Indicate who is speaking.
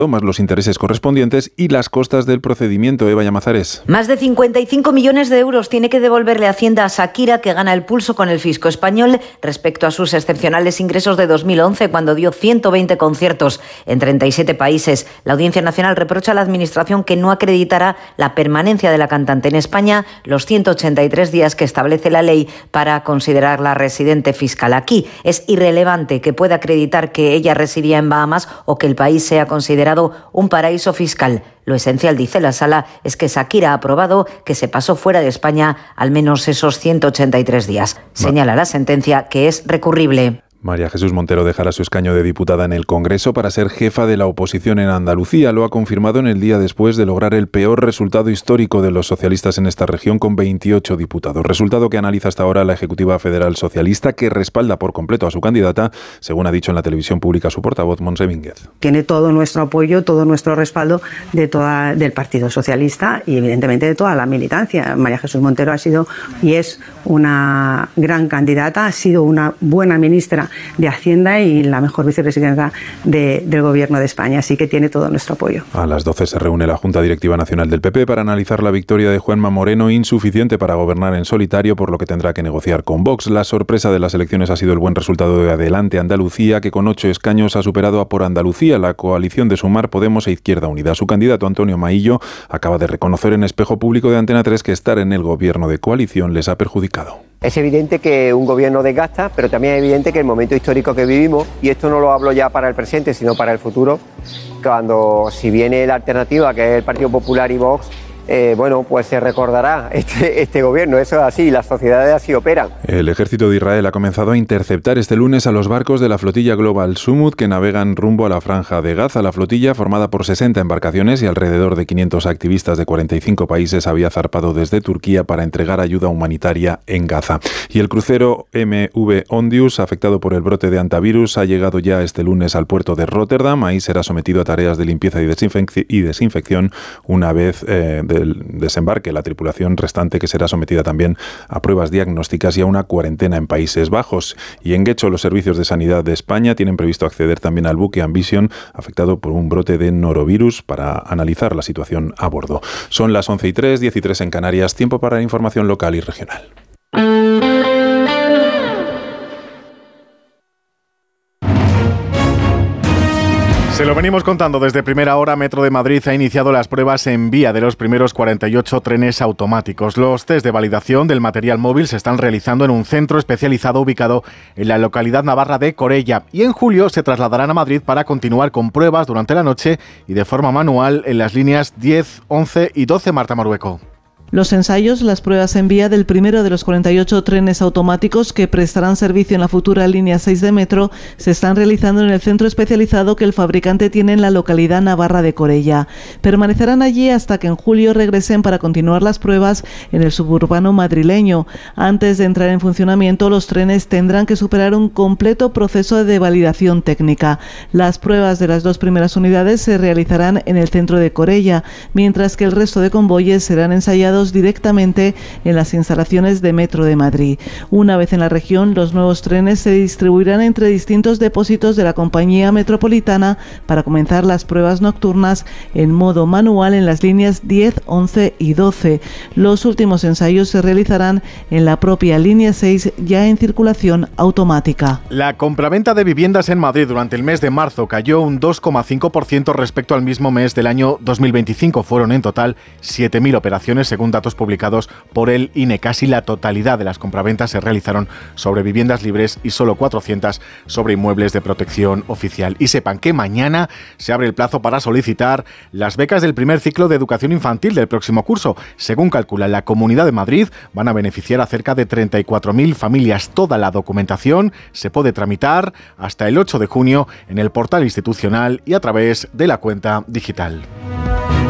Speaker 1: más los intereses correspondientes y las costas del procedimiento. Eva Llamazares.
Speaker 2: Más de 55 millones de euros tiene que devolverle Hacienda a Shakira, que gana el pulso con el fisco español respecto a sus excepcionales ingresos de 2011, cuando dio 120 conciertos en 37 países. La Audiencia Nacional reprocha a la Administración que no acreditará la permanencia de la cantante en España los 183 días que establece la ley para considerarla residente fiscal. Aquí es irrelevante que pueda acreditar que ella residía en Bahamas o que el país sea considerado un paraíso fiscal. Lo esencial, dice la Sala, es que Shakira ha aprobado que se pasó fuera de España al menos esos 183 días. Señala la sentencia que es recurrible.
Speaker 1: María Jesús Montero dejará su escaño de diputada en el Congreso para ser jefa de la oposición en Andalucía. Lo ha confirmado en el día después de lograr el peor resultado histórico de los socialistas en esta región, con 28 diputados. Resultado que analiza hasta ahora la Ejecutiva Federal Socialista, que respalda por completo a su candidata, según ha dicho en la televisión pública su portavoz, Montse Mínguez.
Speaker 3: Tiene todo nuestro apoyo, todo nuestro respaldo del Partido Socialista y evidentemente de toda la militancia. María Jesús Montero ha sido y es una gran candidata, ha sido una buena ministra de Hacienda y la mejor vicepresidenta del Gobierno de España, así que tiene todo nuestro apoyo.
Speaker 1: A las 12 se reúne la Junta Directiva Nacional del PP para analizar la victoria de Juanma Moreno, insuficiente para gobernar en solitario, por lo que tendrá que negociar con Vox. La sorpresa de las elecciones ha sido el buen resultado de Adelante Andalucía, que con 8 escaños ha superado a Por Andalucía, la coalición de Sumar, Podemos e Izquierda Unida. Su candidato, Antonio Maillo, acaba de reconocer en espejo público de Antena 3 que estar en el gobierno de coalición les ha perjudicado.
Speaker 4: Es evidente que un gobierno desgasta, pero también es evidente que el momento histórico que vivimos, y esto no lo hablo ya para el presente, sino para el futuro, cuando si viene la alternativa, que es el Partido Popular y Vox, pues se recordará este gobierno. Eso es así, las sociedades así operan.
Speaker 1: El ejército de Israel ha comenzado a interceptar este lunes a los barcos de la flotilla Global Sumud que navegan rumbo a la Franja de Gaza. La flotilla, formada por 60 embarcaciones y alrededor de 500 activistas de 45 países, había zarpado desde Turquía para entregar ayuda humanitaria en Gaza. Y el crucero MV Ondius, afectado por el brote de hantavirus, ha llegado ya este lunes al puerto de Rotterdam. Ahí será sometido a tareas de limpieza y desinfección una vez del desembarque. La tripulación restante, que será sometida también a pruebas diagnósticas y a una cuarentena en Países Bajos. Y en Guecho, los servicios de sanidad de España tienen previsto acceder también al buque Ambition, afectado por un brote de norovirus, para analizar la situación a bordo. Son las 11:03, 10:03 en Canarias. Tiempo para la información local y regional.
Speaker 5: Se lo venimos contando desde primera hora. Metro de Madrid ha iniciado las pruebas en vía de los primeros 48 trenes automáticos. Los test de validación del material móvil se están realizando en un centro especializado ubicado en la localidad navarra de Corella, y en julio se trasladarán a Madrid para continuar con pruebas durante la noche y de forma manual en las líneas 10, 11 y 12. Marta Marueco.
Speaker 6: Los ensayos, las pruebas en vía del primero de los 48 trenes automáticos que prestarán servicio en la futura línea 6 de metro se están realizando en el centro especializado que el fabricante tiene en la localidad navarra de Corella. Permanecerán allí hasta que en julio regresen para continuar las pruebas en el suburbano madrileño. Antes de entrar en funcionamiento, los trenes tendrán que superar un completo proceso de validación técnica. Las pruebas de las 2 primeras unidades se realizarán en el centro de Corella, mientras que el resto de convoyes serán ensayados directamente en las instalaciones de Metro de Madrid. Una vez en la región, los nuevos trenes se distribuirán entre distintos depósitos de la compañía metropolitana para comenzar las pruebas nocturnas en modo manual en las líneas 10, 11 y 12. Los últimos ensayos se realizarán en la propia línea 6, ya en circulación automática.
Speaker 5: La compraventa de viviendas en Madrid durante el mes de marzo cayó un 2,5% respecto al mismo mes del año 2025. Fueron en total 7.000 operaciones, según datos publicados por el INE. Casi la totalidad de las compraventas se realizaron sobre viviendas libres y solo 400 sobre inmuebles de protección oficial. Y sepan que mañana se abre el plazo para solicitar las becas del primer ciclo de educación infantil del próximo curso. Según calcula la Comunidad de Madrid, van a beneficiar a cerca de 34.000 familias. Toda la documentación se puede tramitar hasta el 8 de junio en el portal institucional y a través de la cuenta digital.